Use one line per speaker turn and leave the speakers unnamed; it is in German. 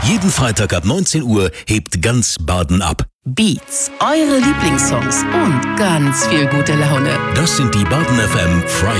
Jeden Freitag ab 19 Uhr hebt ganz Baden ab.
Beats, eure Lieblingssongs und ganz viel gute Laune.
Das sind die Baden FM Friday